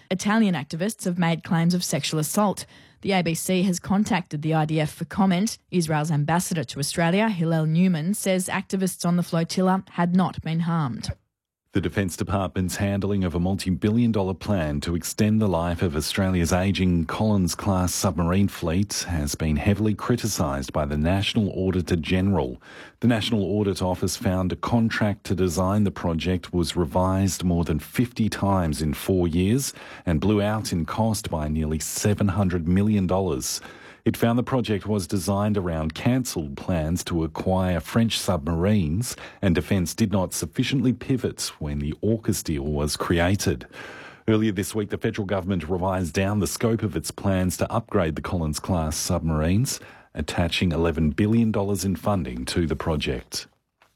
Italian activists have made claims of sexual assault. The ABC has contacted the IDF for comment. Israel's ambassador to Australia, Hillel Newman, says activists on the flotilla had not been harmed. The Defence Department's handling of a multi-billion-dollar plan to extend the life of Australia's ageing Collins-class submarine fleet has been heavily criticised by the National Auditor-General. The National Audit Office found a contract to design the project was revised more than 50 times in 4 years and blew out in cost by nearly $700 million. It found the project was designed around cancelled plans to acquire French submarines, and Defence did not sufficiently pivot when the AUKUS deal was created. Earlier this week, the federal government revised down the scope of its plans to upgrade the Collins-class submarines, attaching $11 billion in funding to the project.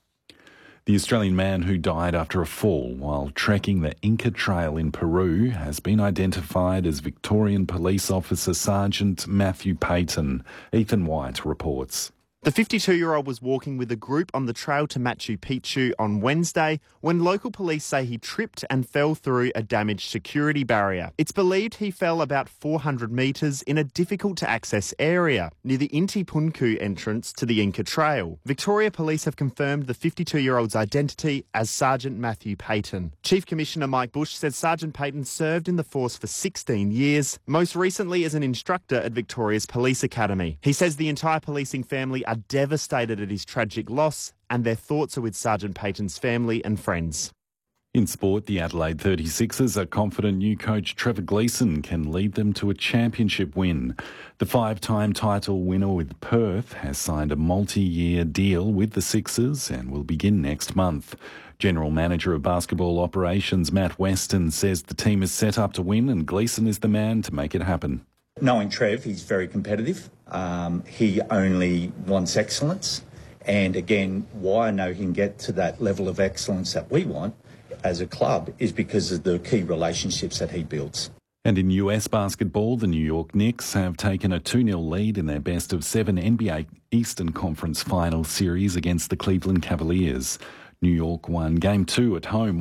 The Australian man who died after a fall while trekking the Inca Trail in Peru has been identified as Victorian Police Officer Sergeant Matthew Payton. Ethan White reports. The 52-year-old was walking with a group on the trail to Machu Picchu on Wednesday when local police say he tripped and fell through a damaged security barrier. It's believed he fell about 400 metres in a difficult-to-access area near the Inti Punku entrance to the Inca Trail. Victoria Police have confirmed the 52-year-old's identity as Sergeant Matthew Payton. Chief Commissioner Mike Bush says Sergeant Payton served in the force for 16 years, most recently as an instructor at Victoria's Police Academy. He says the entire policing family are devastated at his tragic loss, and their thoughts are with Sergeant Payton's family and friends. In sport, the Adelaide 36ers are confident new coach Trevor Gleeson can lead them to a championship win. The five-time title winner with Perth has signed a multi-year deal with the Sixers and will begin next month. General Manager of Basketball Operations Matt Weston says the team is set up to win and Gleeson is the man to make it happen. Knowing Trev, he's very competitive. He only wants excellence. And again, why I know he can get to that level of excellence that we want as a club is because of the key relationships that he builds. And in US basketball, the New York Knicks have taken a 2-0 lead in their best-of-7 NBA Eastern Conference Final Series against the Cleveland Cavaliers. New York won Game 2 at home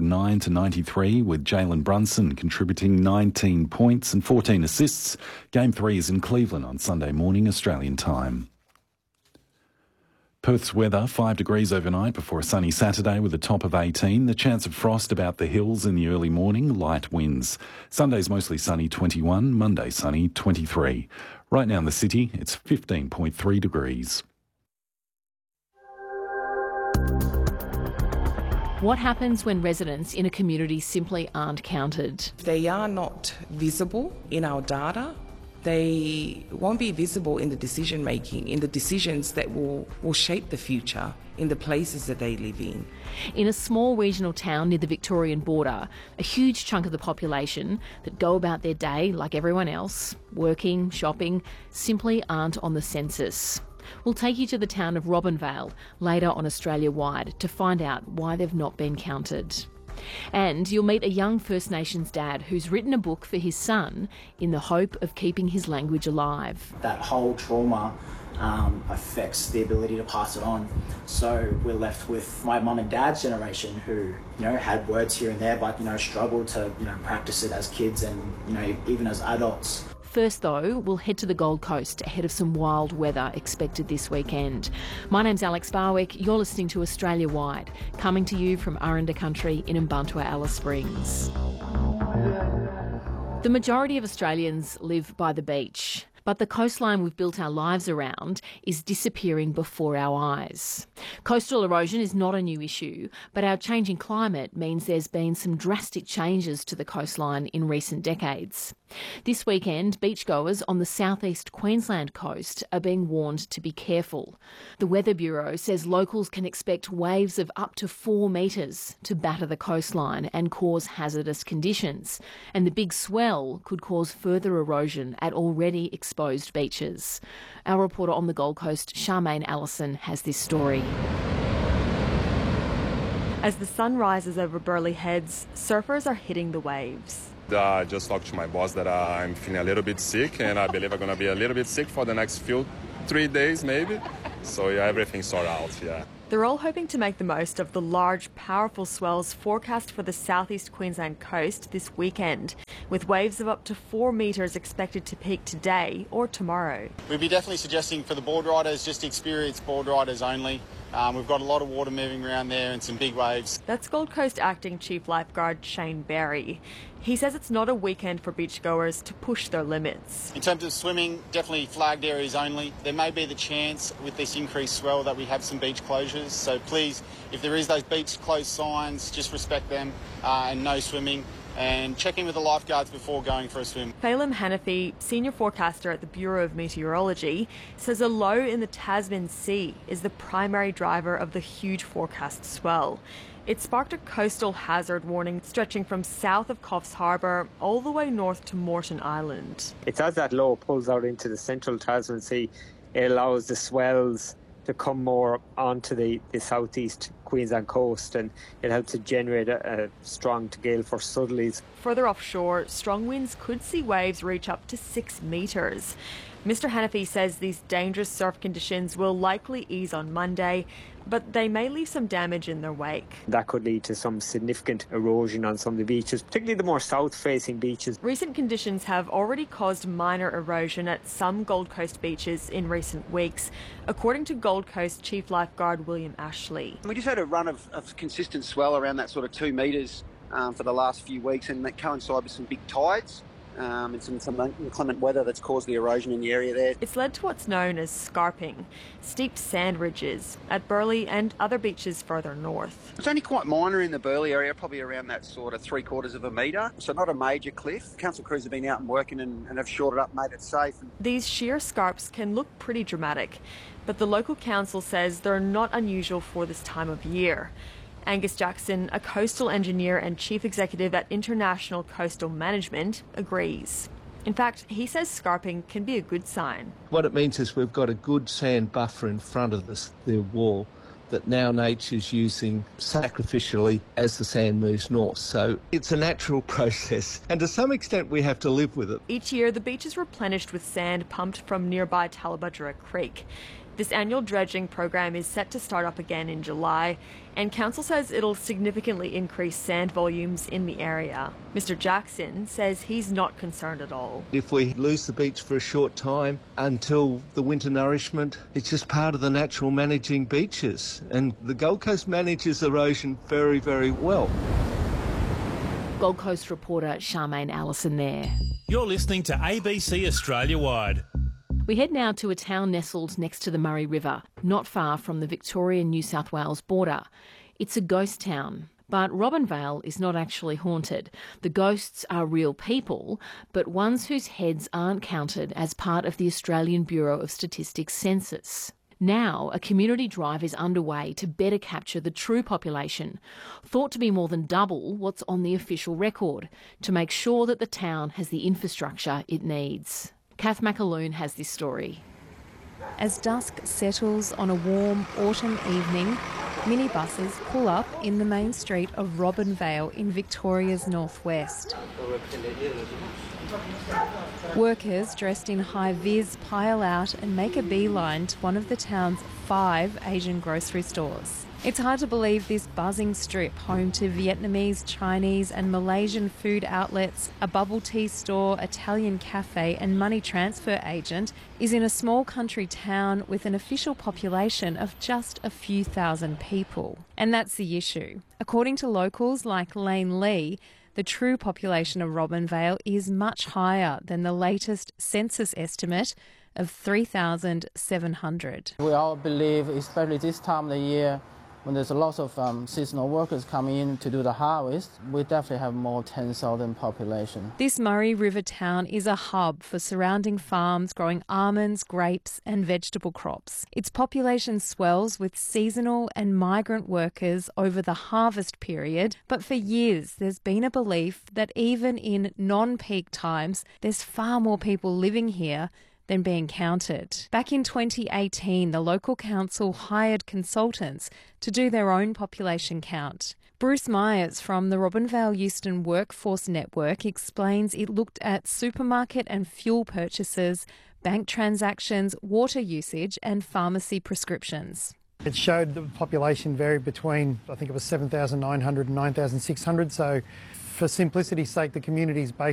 109-93 with Jalen Brunson contributing 19 points and 14 assists. Game 3 is in Cleveland on Sunday morning Australian time. Perth's weather, 5 degrees overnight before a sunny Saturday with a top of 18. The chance of frost about the hills in the early morning, light winds. Sunday's mostly sunny, 21. Monday sunny, 23. Right now in the city, it's 15.3 degrees. What happens when residents in a community simply aren't counted? They are not visible in our data. They won't be visible in the decision making, in the decisions that will shape the future in the places that they live in. In a small regional town near the Victorian border, a huge chunk of the population that go about their day like everyone else, working, shopping, simply aren't on the census. We'll take you to the town of Robinvale later on Australia Wide to find out why they've not been counted. And you'll meet a young First Nations dad who's written a book for his son in the hope of keeping his language alive. That whole trauma affects the ability to pass it on. So we're left with my mum and dad's generation who, had words here and there, but, struggled to, practice it as kids and, even as adults. First, though, we'll head to the Gold Coast ahead of some wild weather expected this weekend. My name's Alex Barwick. You're listening to Australia Wide, coming to you from Aranda Country in Mbantua, Alice Springs. The majority of Australians live by the beach. But the coastline we've built our lives around is disappearing before our eyes. Coastal erosion is not a new issue, but our changing climate means there's been some drastic changes to the coastline in recent decades. This weekend, beachgoers on the southeast Queensland coast are being warned to be careful. The Weather Bureau says locals can expect waves of up to 4 metres to batter the coastline and cause hazardous conditions. And the big swell could cause further erosion at already exposed beaches. Our reporter on the Gold Coast, Charmaine Allison, has this story. As the sun rises over Burleigh Heads, surfers are hitting the waves. I just talked to my boss that I'm feeling a little bit sick, and I believe I'm going to be a little bit sick for the next 3 days maybe. So yeah, everything's sorted out, yeah. They're all hoping to make the most of the large, powerful swells forecast for the southeast Queensland coast this weekend. with waves of up to 4 metres expected to peak today or tomorrow. We'd be definitely suggesting for the board riders, just experienced board riders only. We've got a lot of water moving around there and some big waves. That's Gold Coast Acting Chief Lifeguard Shane Berry. He says it's not a weekend for beachgoers to push their limits. In terms of swimming, definitely flagged areas only. There may be the chance with this increased swell that we have some beach closures. So please, if there is those beach closed signs, just respect them and no swimming. And check in with the lifeguards before going for a swim. Phelim Hanafi, senior forecaster at the Bureau of Meteorology, says a low in the Tasman Sea is the primary driver of the huge forecast swell. It sparked a coastal hazard warning stretching from south of Coffs Harbour all the way north to Moreton Island. It's as that low pulls out into the central Tasman Sea, it allows the swells to come more onto the southeast Queensland coast, and it helps to generate a strong gale for southerlies. Further offshore, strong winds could see waves reach up to 6 metres. Mr Hanafi says these dangerous surf conditions will likely ease on Monday, but they may leave some damage in their wake. That could lead to some significant erosion on some of the beaches, particularly the more south-facing beaches. Recent conditions have already caused minor erosion at some Gold Coast beaches in recent weeks, according to Gold Coast Chief Lifeguard William Ashley. We just had a run of consistent swell around that sort of 2 metres for the last few weeks, and that coincided with some big tides. And some inclement weather that's caused the erosion in the area there. It's led to what's known as scarping, steep sand ridges at Burleigh and other beaches further north. It's only quite minor in the Burleigh area, probably around that sort of 3/4 of a metre, so not a major cliff. Council crews have been out and working and have shored it up, made it safe. These sheer scarps can look pretty dramatic, but the local council says they're not unusual for this time of year. Angus Jackson, a coastal engineer and chief executive at International Coastal Management, agrees. In fact, he says scarping can be a good sign. What it means is we've got a good sand buffer in front of the wall that now nature's using sacrificially as the sand moves north. So it's a natural process, and to some extent we have to live with it. Each year the beach is replenished with sand pumped from nearby Tallabudgera Creek. This annual dredging program is set to start up again in July, and council says it'll significantly increase sand volumes in the area. Mr Jackson says he's not concerned at all. If we lose the beach for a short time until the winter nourishment, it's just part of the natural managing beaches, and the Gold Coast manages erosion very, very well. Gold Coast reporter Charmaine Allison there. You're listening to ABC Australia Wide. We head now to a town nestled next to the Murray River, not far from the Victorian-New South Wales border. It's a ghost town, but Robinvale is not actually haunted. The ghosts are real people, but ones whose heads aren't counted as part of the Australian Bureau of Statistics census. Now, a community drive is underway to better capture the true population, thought to be more than double what's on the official record, to make sure that the town has the infrastructure it needs. Kath McAloon has this story. As dusk settles on a warm autumn evening, minibuses pull up in the main street of Robinvale in Victoria's northwest. Workers dressed in high-vis pile out and make a beeline to one of the town's 5 Asian grocery stores. It's hard to believe this buzzing strip, home to Vietnamese, Chinese and Malaysian food outlets, a bubble tea store, Italian cafe and money transfer agent, is in a small country town with an official population of just a few thousand people. And that's the issue. According to locals like Lane Lee, the true population of Robinvale is much higher than the latest census estimate of 3,700. We all believe, especially this time of the year, when there's a lot of seasonal workers coming in to do the harvest, we definitely have more 10,000 population. This Murray River town is a hub for surrounding farms growing almonds, grapes and vegetable crops. Its population swells with seasonal and migrant workers over the harvest period, but for years there's been a belief that even in non-peak times there's far more people living here than being counted. Back in 2018, the local council hired consultants to do their own population count. Bruce Myers from the Robinvale Euston Workforce Network explains it looked at supermarket and fuel purchases, bank transactions, water usage and pharmacy prescriptions. It showed the population varied between, I think it was 7,900 and 9,600, so for simplicity's sake, the community's